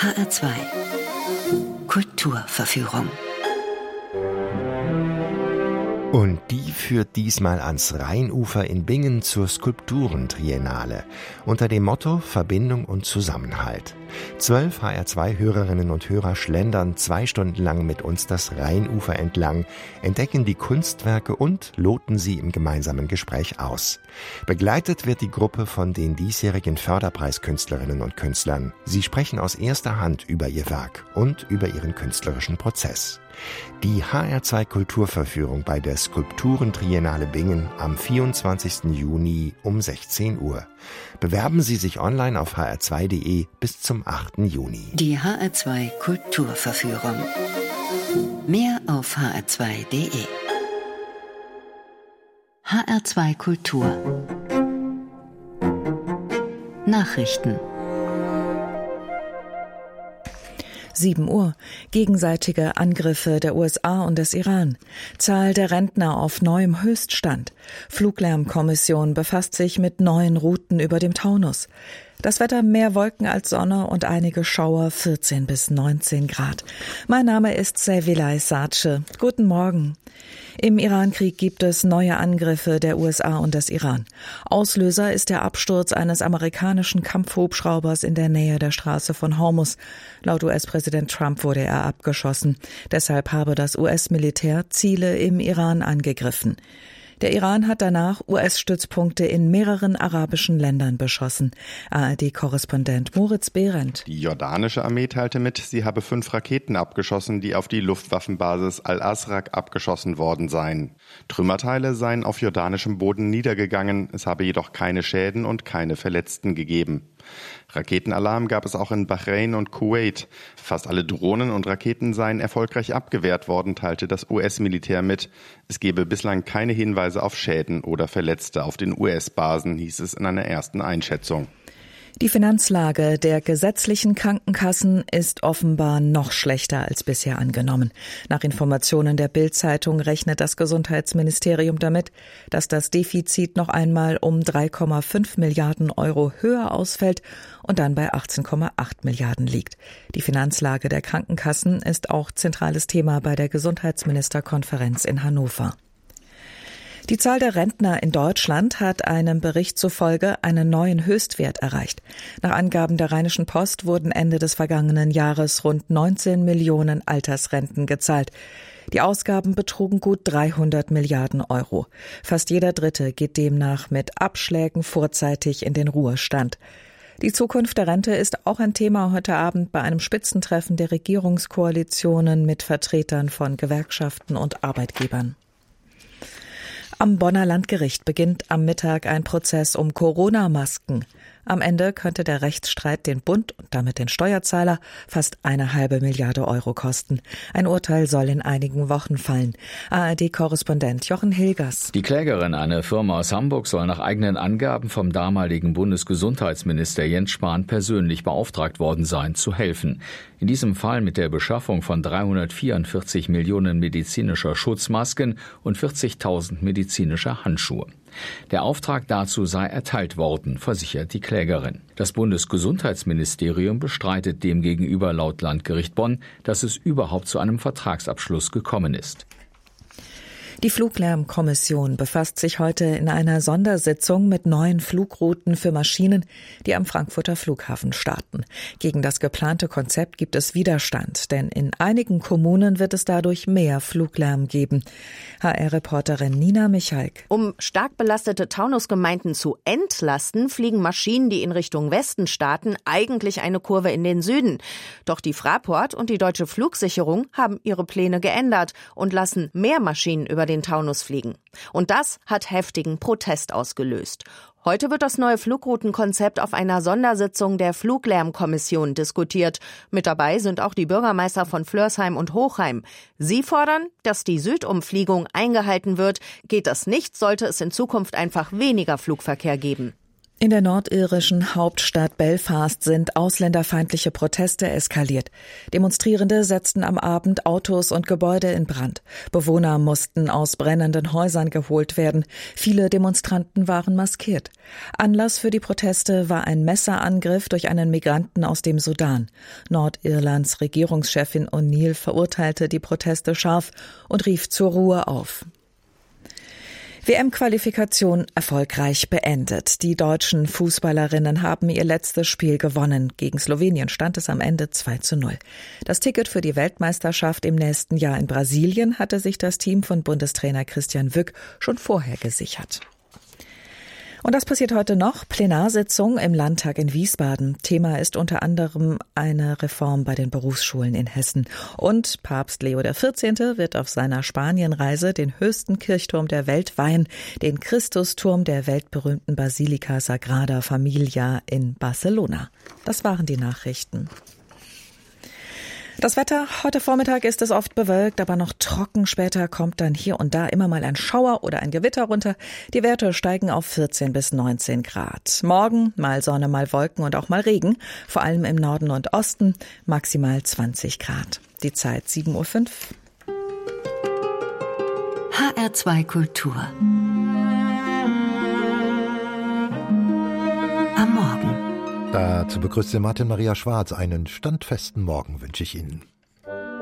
HR2 Kulturverführung. Und die führt diesmal ans Rheinufer in Bingen zur Skulpturentriennale unter dem Motto Verbindung und Zusammenhalt. 12 HR2-Hörerinnen und Hörer schlendern 2 Stunden lang mit uns das Rheinufer entlang, entdecken die Kunstwerke und loten sie im gemeinsamen Gespräch aus. Begleitet wird die Gruppe von den diesjährigen Förderpreiskünstlerinnen und Künstlern. Sie sprechen aus erster Hand über ihr Werk und über ihren künstlerischen Prozess. Die HR2 Kulturverführung bei der Skulpturentriennale Bingen am 24. Juni um 16 Uhr. Bewerben Sie sich online auf hr2.de bis zum 8. Juni. Die HR2 Kulturverführung. Mehr auf hr2.de. HR2 Kultur. Nachrichten. 7 Uhr. Gegenseitige Angriffe der USA und des Iran. Zahl der Rentner auf neuem Höchststand. Fluglärmkommission befasst sich mit neuen Routen über dem Taunus. Das Wetter: mehr Wolken als Sonne und einige Schauer, 14 bis 19 Grad. Mein Name ist Sevilay Sace. Guten Morgen. Im Iran-Krieg gibt es neue Angriffe der USA und des Iran. Auslöser ist der Absturz eines amerikanischen Kampfhubschraubers in der Nähe der Straße von Hormuz. Laut US-Präsident Trump wurde er abgeschossen. Deshalb habe das US-Militär Ziele im Iran angegriffen. Der Iran hat danach US-Stützpunkte in mehreren arabischen Ländern beschossen. ARD-Korrespondent Moritz Behrendt. Die jordanische Armee teilte mit, sie habe 5 Raketen abgeschossen, die auf die Luftwaffenbasis Al-Azraq abgeschossen worden seien. Trümmerteile seien auf jordanischem Boden niedergegangen, es habe jedoch keine Schäden und keine Verletzten gegeben. Raketenalarm gab es auch in Bahrain und Kuwait. Fast alle Drohnen und Raketen seien erfolgreich abgewehrt worden, teilte das US-Militär mit. Es gebe bislang keine Hinweise auf Schäden oder Verletzte auf den US-Basen, hieß es in einer ersten Einschätzung. Die Finanzlage der gesetzlichen Krankenkassen ist offenbar noch schlechter als bisher angenommen. Nach Informationen der Bild-Zeitung rechnet das Gesundheitsministerium damit, dass das Defizit noch einmal um 3,5 Milliarden Euro höher ausfällt und dann bei 18,8 Milliarden liegt. Die Finanzlage der Krankenkassen ist auch zentrales Thema bei der Gesundheitsministerkonferenz in Hannover. Die Zahl der Rentner in Deutschland hat einem Bericht zufolge einen neuen Höchstwert erreicht. Nach Angaben der Rheinischen Post wurden Ende des vergangenen Jahres rund 19 Millionen Altersrenten gezahlt. Die Ausgaben betrugen gut 300 Milliarden Euro. Fast jeder Dritte geht demnach mit Abschlägen vorzeitig in den Ruhestand. Die Zukunft der Rente ist auch ein Thema heute Abend bei einem Spitzentreffen der Regierungskoalitionen mit Vertretern von Gewerkschaften und Arbeitgebern. Am Bonner Landgericht beginnt am Mittag ein Prozess um Corona-Masken. Am Ende könnte der Rechtsstreit den Bund und damit den Steuerzahler fast 1,5 Milliarde Euro kosten. Ein Urteil soll in einigen Wochen fallen. ARD-Korrespondent Jochen Hilgers. Die Klägerin, eine Firma aus Hamburg, soll nach eigenen Angaben vom damaligen Bundesgesundheitsminister Jens Spahn persönlich beauftragt worden sein, zu helfen. In diesem Fall mit der Beschaffung von 344 Millionen medizinischer Schutzmasken und 40.000 medizinischer Handschuhe. Der Auftrag dazu sei erteilt worden, versichert die Klägerin. Das Bundesgesundheitsministerium bestreitet demgegenüber laut Landgericht Bonn, dass es überhaupt zu einem Vertragsabschluss gekommen ist. Die Fluglärmkommission befasst sich heute in einer Sondersitzung mit neuen Flugrouten für Maschinen, die am Frankfurter Flughafen starten. Gegen das geplante Konzept gibt es Widerstand, denn in einigen Kommunen wird es dadurch mehr Fluglärm geben. HR-Reporterin Nina Michalk. Um stark belastete Taunusgemeinden zu entlasten, fliegen Maschinen, die in Richtung Westen starten, eigentlich eine Kurve in den Süden. Doch die Fraport und die Deutsche Flugsicherung haben ihre Pläne geändert und lassen mehr Maschinen über den Taunus fliegen. Und das hat heftigen Protest ausgelöst. Heute wird das neue Flugroutenkonzept auf einer Sondersitzung der Fluglärmkommission diskutiert. Mit dabei sind auch die Bürgermeister von Flörsheim und Hochheim. Sie fordern, dass die Südumfliegung eingehalten wird. Geht das nicht, sollte es in Zukunft einfach weniger Flugverkehr geben. In der nordirischen Hauptstadt Belfast sind ausländerfeindliche Proteste eskaliert. Demonstrierende setzten am Abend Autos und Gebäude in Brand. Bewohner mussten aus brennenden Häusern geholt werden. Viele Demonstranten waren maskiert. Anlass für die Proteste war ein Messerangriff durch einen Migranten aus dem Sudan. Nordirlands Regierungschefin O'Neill verurteilte die Proteste scharf und rief zur Ruhe auf. WM-Qualifikation erfolgreich beendet. Die deutschen Fußballerinnen haben ihr letztes Spiel gewonnen. Gegen Slowenien stand es am Ende 2:0. Das Ticket für die Weltmeisterschaft im nächsten Jahr in Brasilien hatte sich das Team von Bundestrainer Christian Wück schon vorher gesichert. Und das passiert heute noch. Plenarsitzung im Landtag in Wiesbaden. Thema ist unter anderem eine Reform bei den Berufsschulen in Hessen. Und Papst Leo XIV. Wird auf seiner Spanienreise den höchsten Kirchturm der Welt weihen, den Christusturm der weltberühmten Basilika Sagrada Familia in Barcelona. Das waren die Nachrichten. Das Wetter, heute Vormittag ist es oft bewölkt, aber noch trocken. Später kommt dann hier und da immer mal ein Schauer oder ein Gewitter runter. Die Werte steigen auf 14 bis 19 Grad. Morgen mal Sonne, mal Wolken und auch mal Regen, vor allem im Norden und Osten, maximal 20 Grad. Die Zeit 7:05 Uhr. HR2 Kultur. Am Morgen. Dazu begrüßte Martin Maria Schwarz. Einen standfesten Morgen wünsche ich Ihnen.